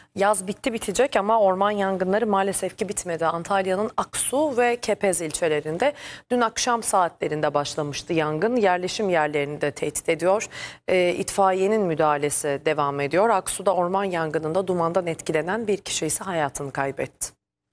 Yaz bitti bitecek ama orman yangınları maalesef ki bitmedi. Antalya'nın Aksu ve Kepez ilçelerinde dün akşam saatlerinde başlamıştı yangın. Yerleşim yerlerini de tehdit ediyor. İtfaiyenin müdahalesi devam ediyor. Aksu'da orman yangınında dumandan etkilenen bir kişi ise hayatını kaybetti.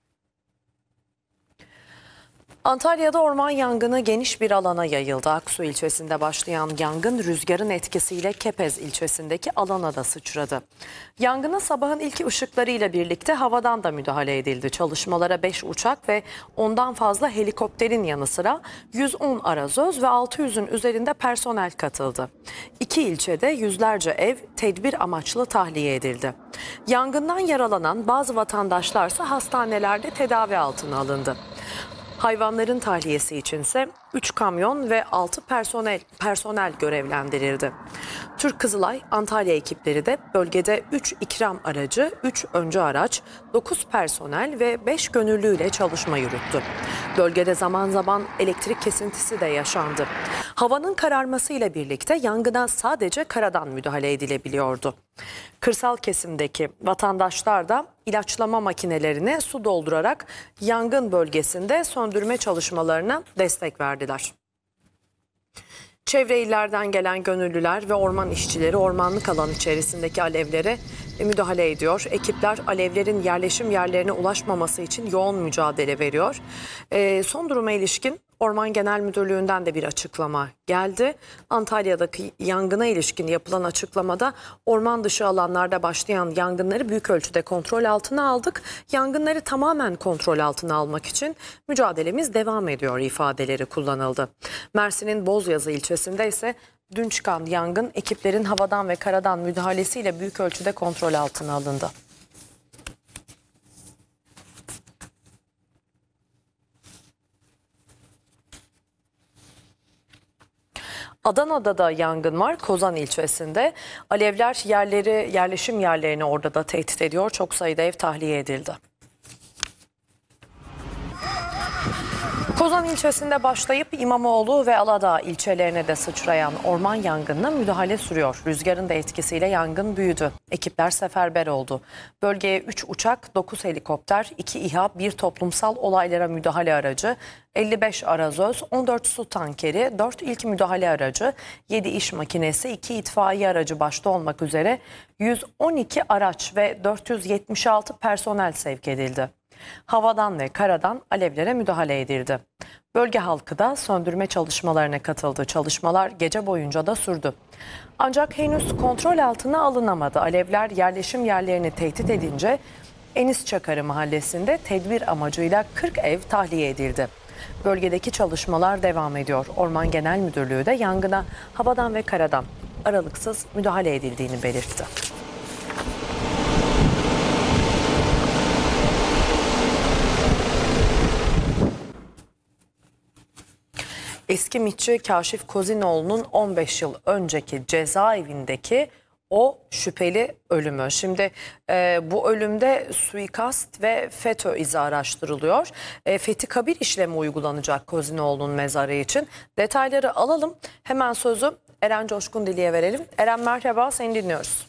Antalya'da orman yangını geniş bir alana yayıldı. Aksu ilçesinde başlayan yangın rüzgarın etkisiyle Kepez ilçesindeki alana da sıçradı. Yangına sabahın ilk ışıklarıyla birlikte havadan da müdahale edildi. Çalışmalara 5 uçak ve ondan fazla helikopterin yanı sıra 110 arazöz ve 600'ün üzerinde personel katıldı. İki ilçede yüzlerce ev tedbir amaçlı tahliye edildi. Yangından yaralanan bazı vatandaşlarsa hastanelerde tedavi altına alındı. Hayvanların tahliyesi içinse 3 kamyon ve 6 personel görevlendirildi. Türk Kızılay, Antalya ekipleri de bölgede 3 ikram aracı, 3 öncü araç, 9 personel ve 5 gönüllüyle çalışma yürüttü. Bölgede zaman zaman elektrik kesintisi de yaşandı. Havanın kararmasıyla birlikte yangına sadece karadan müdahale edilebiliyordu. Kırsal kesimdeki vatandaşlar da ilaçlama makinelerine su doldurarak yangın bölgesinde söndürme çalışmalarına destek verdiler. Çevre illerden gelen gönüllüler ve orman işçileri ormanlık alan içerisindeki alevlere müdahale ediyor. Ekipler alevlerin yerleşim yerlerine ulaşmaması için yoğun mücadele veriyor. Son duruma ilişkin Orman Genel Müdürlüğü'nden de bir açıklama geldi. Antalya'daki yangına ilişkin yapılan açıklamada orman dışı alanlarda başlayan yangınları büyük ölçüde kontrol altına aldık. Yangınları tamamen kontrol altına almak için mücadelemiz devam ediyor ifadeleri kullanıldı. Mersin'in Bozyazı ilçesinde ise dün çıkan yangın ekiplerin havadan ve karadan müdahalesiyle büyük ölçüde kontrol altına alındı. Adana'da da yangın var. Kozan ilçesinde. Alevler yerleşim yerlerini orada da tehdit ediyor. Çok sayıda ev tahliye edildi. Kozan ilçesinde başlayıp İmamoğlu ve Aladağ ilçelerine de sıçrayan orman yangınına müdahale sürüyor. Rüzgarın da etkisiyle yangın büyüdü. Ekipler seferber oldu. Bölgeye 3 uçak, 9 helikopter, 2 İHA, 1 toplumsal olaylara müdahale aracı, 55 arazöz, 14 su tankeri, 4 ilk müdahale aracı, 7 iş makinesi, 2 itfaiye aracı başta olmak üzere 112 araç ve 476 personel sevk edildi. Havadan ve karadan alevlere müdahale edildi. Bölge halkı da söndürme çalışmalarına katıldı. Çalışmalar gece boyunca da sürdü. Ancak henüz kontrol altına alınamadı. Alevler yerleşim yerlerini tehdit edince Enis Çakarı mahallesinde tedbir amacıyla 40 ev tahliye edildi. Bölgedeki çalışmalar devam ediyor. Orman Genel Müdürlüğü de yangına havadan ve karadan aralıksız müdahale edildiğini belirtti. Eski MİT'çi Kaşif Kozinoğlu'nun 15 yıl önceki cezaevindeki o şüpheli ölümü. Şimdi bu ölümde suikast ve FETÖ izi araştırılıyor. Fethi Kabir işlemi uygulanacak Kozinoğlu'nun mezarı için. Detayları alalım. Hemen sözü Eren Coşkun Dili'ye verelim. Eren merhaba, seni dinliyoruz.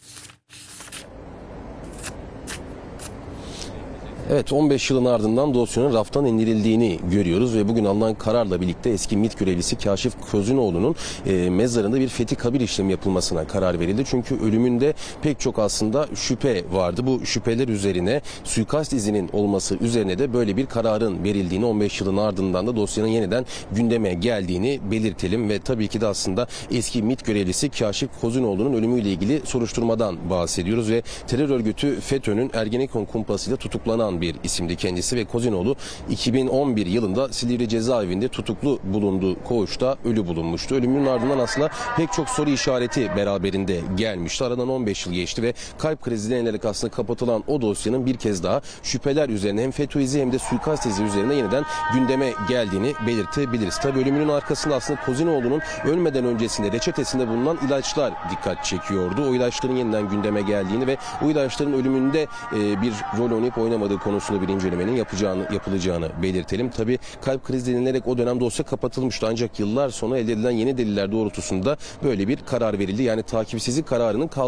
Evet, 15 yılın ardından dosyanın raftan indirildiğini görüyoruz ve bugün alınan kararla birlikte eski MİT görevlisi Kaşif Kozinoğlu'nun mezarında bir Fethi Kabir işlemi yapılmasına karar verildi. Çünkü ölümünde pek çok aslında şüphe vardı. Bu şüpheler üzerine suikast izinin olması üzerine de böyle bir kararın verildiğini, 15 yılın ardından da dosyanın yeniden gündeme geldiğini belirtelim ve tabii ki de aslında eski MİT görevlisi Kaşif Kozinoğlu'nun ölümüyle ilgili soruşturmadan bahsediyoruz ve terör örgütü FETÖ'nün Ergenekon kumpasıyla tutuklanan bir isimdi kendisi ve Kozinoğlu 2011 yılında Silivri cezaevinde tutuklu bulunduğu koğuşta ölü bulunmuştu. Ölümünün ardından aslında pek çok soru işareti beraberinde gelmişti. Aradan 15 yıl geçti ve kalp krizi denilerek aslında kapatılan o dosyanın bir kez daha şüpheler üzerine hem FETÖ izi hem de suikast izi üzerine yeniden gündeme geldiğini belirtebiliriz. Tabii ölümünün arkasında aslında Kozinoğlu'nun ölmeden öncesinde reçetesinde bulunan ilaçlar dikkat çekiyordu. O ilaçların yeniden gündeme geldiğini ve o ilaçların ölümünde bir rol oynayıp oynamadığı konusunda bir incelemenin yapılacağını belirtelim. Tabii kalp krizi denilerek o dönem dosya kapatılmıştı ancak yıllar sonra elde edilen yeni deliller doğrultusunda böyle bir karar verildi. Yani takipsizlik kararının kaldırıldığını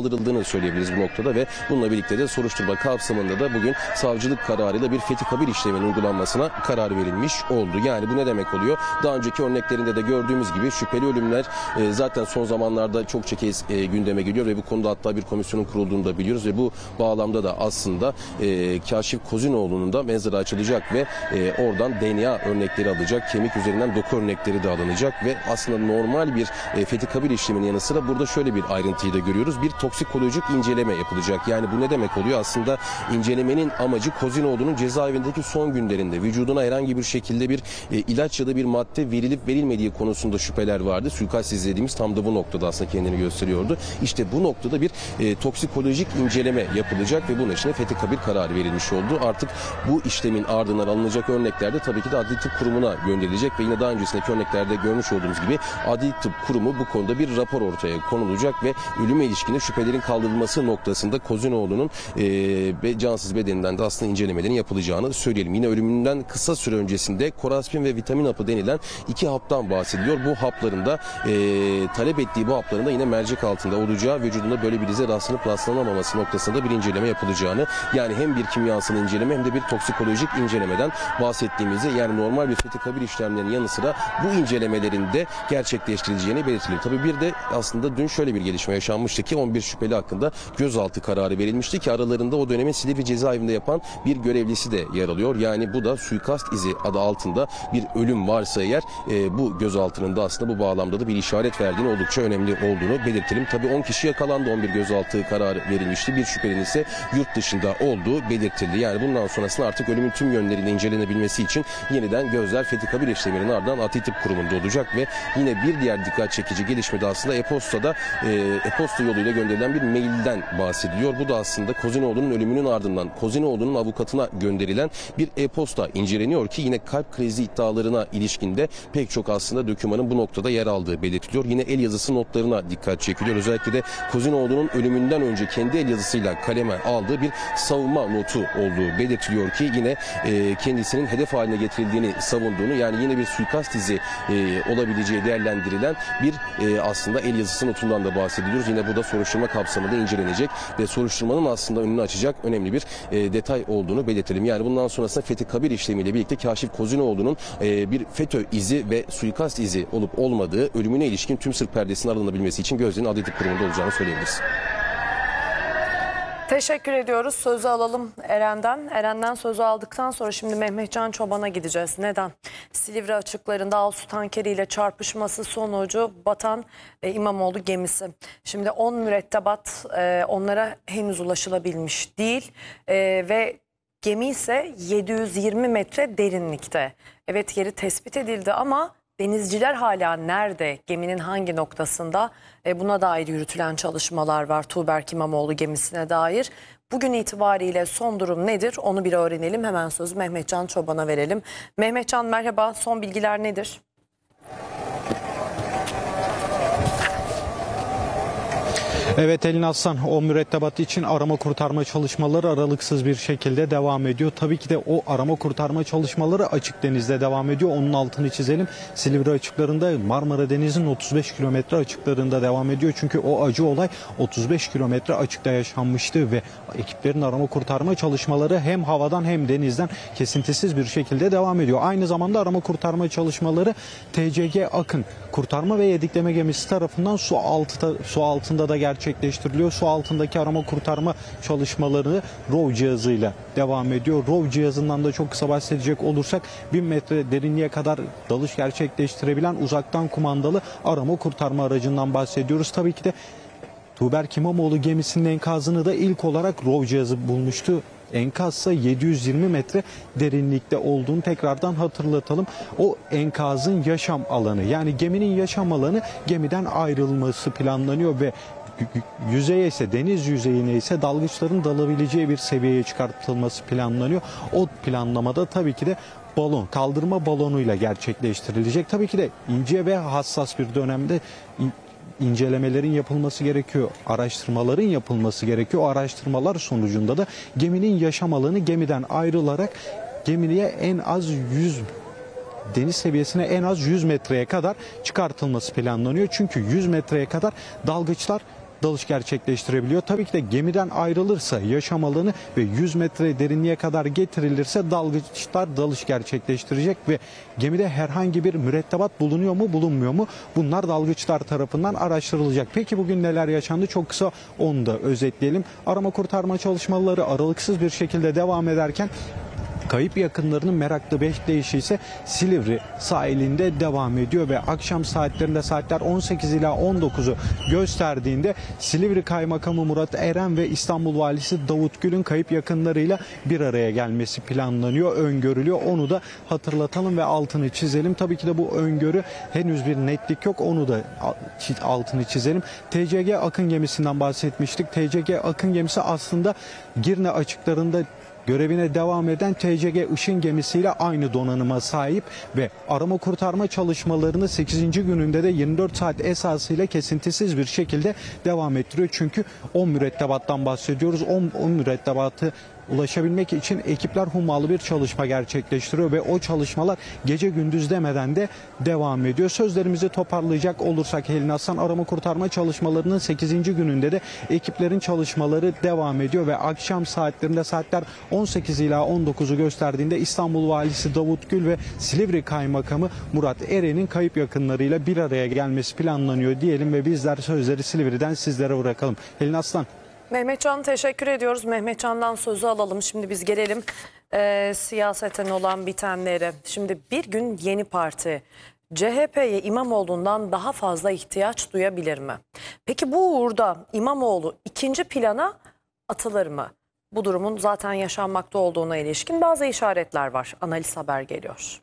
söyleyebiliriz bu noktada ve bununla birlikte de soruşturma kapsamında da bugün savcılık kararıyla bir fethi kabir işleminin uygulanmasına karar verilmiş oldu. Yani bu ne demek oluyor? Daha önceki örneklerinde de gördüğümüz gibi şüpheli ölümler zaten son zamanlarda çokça kez gündeme geliyor ve bu konuda hatta bir komisyonun kurulduğunu da biliyoruz ve bu bağlamda da aslında Kaşif Kozinoğlu'nun da mezarı açılacak ve oradan DNA örnekleri alacak, kemik üzerinden doku örnekleri de alınacak ve aslında normal bir fethi kabir işleminin yanı sıra burada şöyle bir ayrıntıyı da görüyoruz. Bir toksikolojik inceleme yapılacak. Yani bu ne demek oluyor? Aslında incelemenin amacı Kozinoğlu'nun cezaevindeki son günlerinde vücuduna herhangi bir şekilde bir ilaç ya da bir madde verilip verilmediği konusunda şüpheler vardı. Suikast izlediğimiz tam da bu noktada aslında kendini gösteriyordu. İşte bu noktada bir toksikolojik inceleme yapılacak ve bunun için de fethi kabir kararı verilmiş oldu. Artık bu işlemin ardından alınacak örnekler de tabii ki de Adli Tıp Kurumu'na gönderilecek ve yine daha öncesindeki örneklerde görmüş olduğumuz gibi Adli Tıp Kurumu bu konuda bir rapor ortaya konulacak ve ölüme ilişkin şüphelerin kaldırılması noktasında Kozinoğlu'nun ve cansız bedeninden de aslında incelemelerin yapılacağını söyleyelim. Yine ölümünden kısa süre öncesinde koraspin ve vitamin hapı denilen 2 haptan bahsediliyor. Bu hapların da talep ettiği bu hapların da yine mercek altında olacağı, vücudunda böyle bir ize rastlanamaması noktasında bir inceleme yapılacağını, yani hem bir kimyasal inceleme hem de bir toksikolojik incelemeden bahsettiğimizi, yani normal bir fethi kabir işlemlerinin yanı sıra bu incelemelerin de gerçekleştirileceğini belirtilir. Tabii bir de aslında dün şöyle bir gelişme yaşanmıştı ki 11 şüpheli hakkında gözaltı kararı verilmişti ki aralarında o dönemin Silivri cezaevinde yapan bir görevlisi de yer alıyor. Yani bu da suikast izi adı altında bir ölüm varsa eğer bu gözaltının da aslında bu bağlamda da bir işaret verdiğini, oldukça önemli olduğunu belirtelim. Tabii 10 kişi yakalandı, 11 gözaltı kararı verilmişti. Bir şüphelinin ise yurt dışında olduğu belirtildi. Yani bundan sonrasında artık ölümün tüm yönleriyle incelenebilmesi için yeniden gözler fethi kabir işlemlerinin ardından Adli Tıp Kurumu'nda olacak ve yine bir diğer dikkat çekici gelişme de aslında e-posta yoluyla gönderilen bir mailden bahsediliyor. Bu da aslında Kozinoğlu'nun ölümünün ardından Kozinoğlu'nun avukatına gönderilen bir e-posta inceleniyor ki yine kalp krizi iddialarına ilişkinde pek çok aslında dokümanın bu noktada yer aldığı belirtiliyor. Yine el yazısı notlarına dikkat çekiliyor. Özellikle de Kozinoğlu'nun ölümünden önce kendi el yazısıyla kaleme aldığı bir savunma notu olduğu belirtiliyor ki yine kendisinin hedef haline getirildiğini savunduğunu, yani yine bir suikast izi olabileceği değerlendirilen bir aslında el yazısı notundan da bahsediyoruz. Yine bu da soruşturma kapsamında incelenecek ve soruşturmanın aslında önünü açacak önemli bir detay olduğunu belirtelim. Yani bundan sonrasında fethi kabir işlemiyle birlikte Kaşif Kozinoğlu'nun bir FETÖ izi ve suikast izi olup olmadığı, ölümüne ilişkin tüm sır perdesinin arınabilmesi için gözlerin Adli Tıp Kurumu'nda olacağını söyleyebiliriz. Teşekkür ediyoruz. Sözü alalım Eren'den. Eren'den sözü aldıktan sonra şimdi Mehmetcan Çoban'a gideceğiz. Neden? Silivri açıklarında Alsu tankeriyle çarpışması sonucu batan İmamoğlu gemisi. Şimdi 10 mürettebat onlara henüz ulaşılabilmiş değil ve gemi ise 720 metre derinlikte. Evet, yeri tespit edildi ama denizciler hala nerede, geminin hangi noktasında, buna dair yürütülen çalışmalar var Tuğberk İmamoğlu gemisine dair. Bugün itibariyle son durum nedir onu bir öğrenelim. Hemen sözü Mehmetcan Çoban'a verelim. Mehmetcan merhaba, son bilgiler nedir? Evet Elin Aslan, o mürettebat için arama kurtarma çalışmaları aralıksız bir şekilde devam ediyor. Tabii ki de o arama kurtarma çalışmaları açık denizde devam ediyor. Onun altını çizelim. Silivri açıklarında, Marmara Denizi'nin 35 kilometre açıklarında devam ediyor. Çünkü o acı olay 35 kilometre açıkta yaşanmıştı ve ekiplerin arama kurtarma çalışmaları hem havadan hem denizden kesintisiz bir şekilde devam ediyor. Aynı zamanda arama kurtarma çalışmaları TCG Akın kurtarma ve yedikleme gemisi tarafından su altında da gerçekleştiriliyor. Su altındaki arama kurtarma çalışmaları ROV cihazıyla devam ediyor. ROV cihazından da çok kısa bahsedecek olursak 1000 metre derinliğe kadar dalış gerçekleştirebilen uzaktan kumandalı arama kurtarma aracından bahsediyoruz. Tabii ki de Tuğberk İmamoğlu gemisinin enkazını da ilk olarak ROV cihazı bulmuştu. Enkazsa 720 metre derinlikte olduğunu tekrardan hatırlatalım. O enkazın yaşam alanı, yani geminin yaşam alanı, gemiden ayrılması planlanıyor ve yüzeye ise, deniz yüzeyine ise dalgıçların dalabileceği bir seviyeye çıkartılması planlanıyor. O planlamada tabii ki de kaldırma balonuyla gerçekleştirilecek. Tabii ki de ince ve hassas bir dönemde incelemelerin yapılması gerekiyor, araştırmaların yapılması gerekiyor. O araştırmalar sonucunda da geminin yaşam alanı gemiden ayrılarak gemiye en az deniz seviyesine en az 100 metreye kadar çıkartılması planlanıyor. Çünkü 100 metreye kadar dalgıçlar dalış gerçekleştirebiliyor. Tabii ki de gemiden ayrılırsa yaşam alanı ve 100 metre derinliğe kadar getirilirse dalgıçlar dalış gerçekleştirecek ve gemide herhangi bir mürettebat bulunuyor mu bulunmuyor mu? Bunlar dalgıçlar tarafından araştırılacak. Peki bugün neler yaşandı? Çok kısa onu da özetleyelim. Arama kurtarma çalışmaları aralıksız bir şekilde devam ederken kayıp yakınlarının meraklı bekleyişi ise Silivri sahilinde devam ediyor ve akşam saatlerinde saatler 18 ila 19'u gösterdiğinde Silivri Kaymakamı Murat Eren ve İstanbul Valisi Davut Gül'ün kayıp yakınlarıyla bir araya gelmesi planlanıyor, öngörülüyor. Onu da hatırlatalım ve altını çizelim. Tabii ki de bu öngörü henüz bir netlik yok. Onu da altını çizelim. TCG Akın gemisinden bahsetmiştik. TCG Akın gemisi aslında Girne açıklarında görevine devam eden TCG Işın gemisiyle aynı donanıma sahip ve arama kurtarma çalışmalarını 8. gününde de 24 saat esasıyla kesintisiz bir şekilde devam ettiriyor. Çünkü 10 mürettebattan bahsediyoruz. 10 mürettebatı ulaşabilmek için ekipler hummalı bir çalışma gerçekleştiriyor ve o çalışmalar gece gündüz demeden de devam ediyor. Sözlerimizi toparlayacak olursak Helin Aslan, arama kurtarma çalışmalarının 8. gününde de ekiplerin çalışmaları devam ediyor ve akşam saatlerinde saatler 18 ila 19'u gösterdiğinde İstanbul Valisi Davut Gül ve Silivri Kaymakamı Murat Eren'in kayıp yakınlarıyla bir araya gelmesi planlanıyor diyelim ve bizler sözleri Silivri'den sizlere bırakalım. Helin Aslan. Mehmetcan, teşekkür ediyoruz. Mehmetcan'dan sözü alalım. Şimdi biz gelelim siyaseten olan bitenlere. Şimdi bir gün Yeni Parti CHP'ye İmamoğlu'ndan daha fazla ihtiyaç duyabilir mi? Peki bu uğurda İmamoğlu ikinci plana atılır mı? Bu durumun zaten yaşanmakta olduğuna ilişkin bazı işaretler var. Analiz haber geliyor.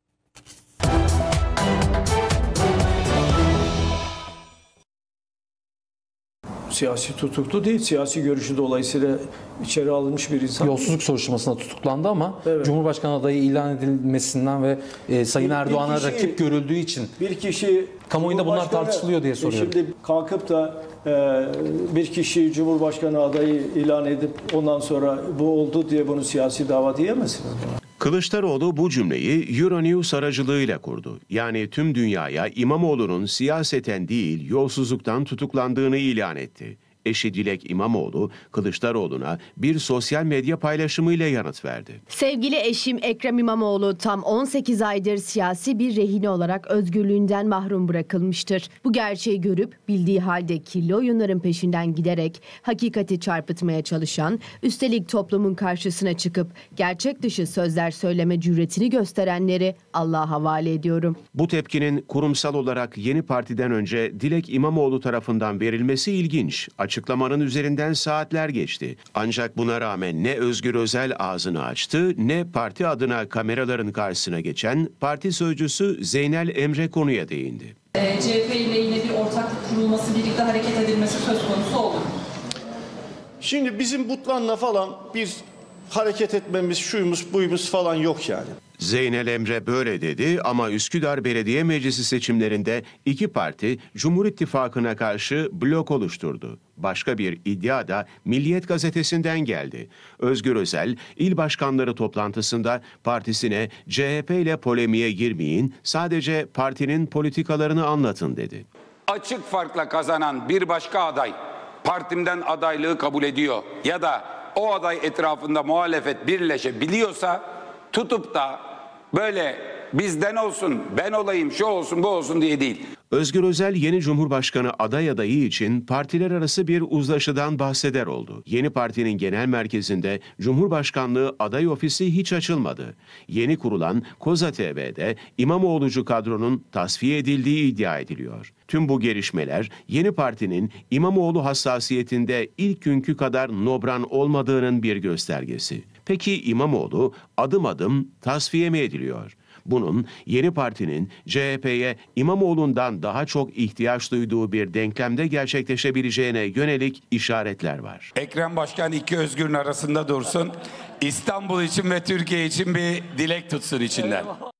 Siyasi tutuklu değil, siyasi görüşü dolayısıyla içeri alınmış bir insan. Yolsuzluk soruşturmasında tutuklandı ama Evet. Cumhurbaşkanı adayı ilan edilmesinden ve Sayın Erdoğan'a rakip görüldüğü için bir kişi kamuoyunda bunlar Cumhurbaşkanı- tartışılıyor diye soruyorum. Şimdi kalkıp da bir kişi Cumhurbaşkanı adayı ilan edip ondan sonra bu oldu diye bunu siyasi dava diyemezsiniz. Kılıçdaroğlu bu cümleyi Euronews aracılığıyla kurdu. Yani tüm dünyaya İmamoğlu'nun siyaseten değil yolsuzluktan tutuklandığını ilan etti. Eşi Dilek İmamoğlu, Kılıçdaroğlu'na bir sosyal medya paylaşımıyla yanıt verdi. Sevgili eşim Ekrem İmamoğlu tam 18 aydır siyasi bir rehine olarak özgürlüğünden mahrum bırakılmıştır. Bu gerçeği görüp bildiği halde kirli oyunların peşinden giderek hakikati çarpıtmaya çalışan, üstelik toplumun karşısına çıkıp gerçek dışı sözler söyleme cüretini gösterenleri Allah'a havale ediyorum. Bu tepkinin kurumsal olarak Yeni Parti'den önce Dilek İmamoğlu tarafından verilmesi ilginç. Açıklamanın üzerinden saatler geçti. Ancak buna rağmen ne Özgür Özel ağzını açtı ne parti adına kameraların karşısına geçen parti sözcüsü Zeynel Emre konuya değindi. CHP ile yine bir ortaklık kurulması, birlikte hareket edilmesi söz konusu olur. Şimdi bizim Butlan'la falan bir hareket etmemiz, şuyumuz buyumuz falan yok yani. Zeynel Emre böyle dedi ama Üsküdar Belediye Meclisi seçimlerinde iki parti Cumhur İttifakı'na karşı blok oluşturdu. Başka bir iddia da Milliyet gazetesinden geldi. Özgür Özel, il başkanları toplantısında partisine CHP ile polemiğe girmeyin, sadece partinin politikalarını anlatın dedi. Açık farkla kazanan bir başka aday partimden adaylığı kabul ediyor ya da o aday etrafında muhalefet birleşebiliyorsa tutup da böyle bizden olsun, ben olayım, şu olsun, bu olsun diye değil. Özgür Özel yeni Cumhurbaşkanı adayı için partiler arası bir uzlaşıdan bahseder oldu. Yeni Parti'nin genel merkezinde Cumhurbaşkanlığı aday ofisi hiç açılmadı. Yeni kurulan Koza TV'de İmamoğlu'cu kadronun tasfiye edildiği iddia ediliyor. Tüm bu gelişmeler Yeni Parti'nin İmamoğlu hassasiyetinde ilk günkü kadar nobran olmadığının bir göstergesi. Peki İmamoğlu adım adım tasfiye mi ediliyor? Bunun Yeni Parti'nin CHP'ye İmamoğlu'ndan daha çok ihtiyaç duyduğu bir denklemde gerçekleşebileceğine yönelik işaretler var. Ekrem Başkan iki özgürün arasında dursun. İstanbul için ve Türkiye için bir dilek tutsun içinden.